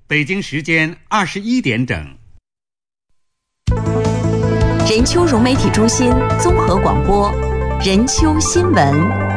北京时间21点整。 任丘融媒体中心综合广播，任丘新闻。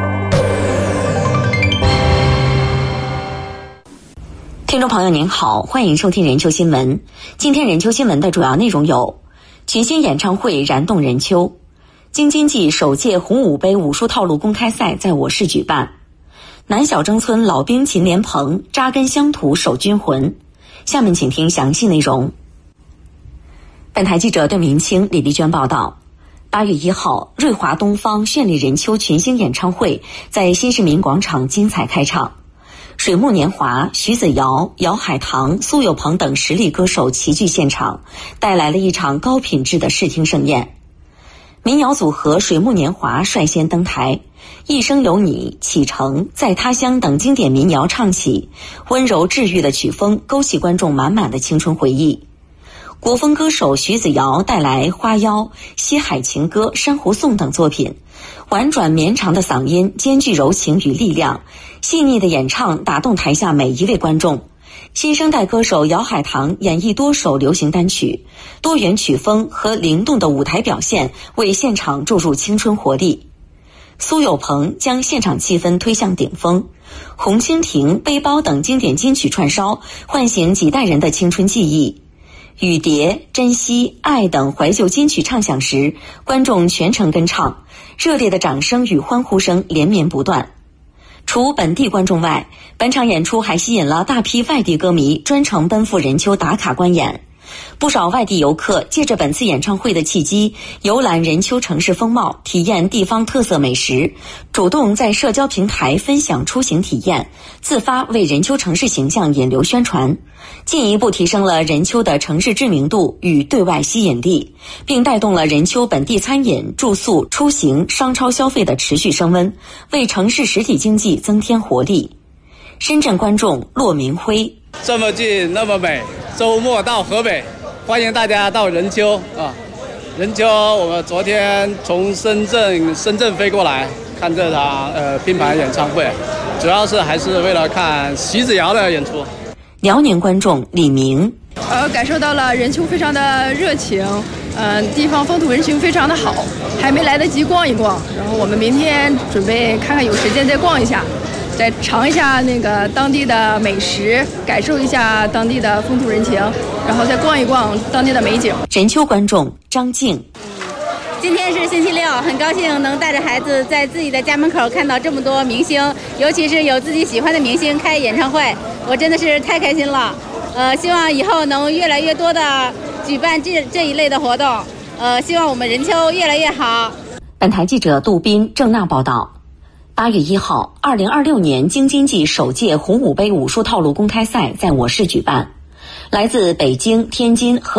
听众朋友您好，欢迎收听任丘新闻。今天任丘新闻的主要内容有：群星演唱会燃动任丘，京津冀首届红五杯武术套路公开赛在我市举办，南小征村老兵秦连鹏扎根乡土守军魂。下面请听详细内容。本台记者段明清、李丽娟报道，8月1号，瑞华东方绚丽任丘群星演唱会在新市民广场精彩开场。水木年华、徐子瑶、姚海棠、苏有朋等实力歌手齐聚现场，带来了一场高品质的视听盛宴。民谣组合水木年华率先登台，一生有你、启程、在他乡等经典民谣唱起，温柔治愈的曲风勾起观众满满的青春回忆。国风歌手徐子瑶带来花妖、西海情歌、珊瑚颂等作品，婉转绵长的嗓音兼具柔情与力量，细腻的演唱打动台下每一位观众。新生代歌手姚海棠演绎多首流行单曲，多元曲风和灵动的舞台表现为现场注入青春活力。苏有朋将现场气氛推向顶峰，红蜻蜓、背包等经典金曲串烧，唤醒几代人的青春记忆。雨蝶、珍惜、爱等怀旧金曲唱响时，观众全程跟唱，热烈的掌声与欢呼声连绵不断。除本地观众外，本场演出还吸引了大批外地歌迷专程奔赴任丘打卡观演。不少外地游客借着本次演唱会的契机，游览任丘城市风貌，体验地方特色美食，主动在社交平台分享出行体验，自发为任丘城市形象引流宣传，进一步提升了任丘的城市知名度与对外吸引力，并带动了任丘本地餐饮、住宿、出行、商超消费的持续升温，为城市实体经济增添活力。深圳观众骆明辉： 这么近那么美，周末到河北，欢迎大家到任丘啊！任丘，我们昨天从深圳飞过来看这场拼盘演唱会，主要是还是为了看徐子瑶的演出。 辽宁观众李明： 感受到了任丘非常的热情，地方风土人情非常的好，还没来得及逛一逛，然后我们明天准备看看有时间再逛一下，再尝一下那个当地的美食，感受一下当地的风土人情，然后再逛一逛当地的美景。 任丘观众张静： 今天是星期六，很高兴能带着孩子在自己的家门口看到这么多明星，尤其是有自己喜欢的明星开演唱会，我真的是太开心了。希望以后能越来越多的举办这一类的活动，希望我们任丘越来越好。 本台记者杜斌、郑娜报道。8月1号，2026年京津冀首届红五杯武术套路公开赛在我市举办，来自北京、天津、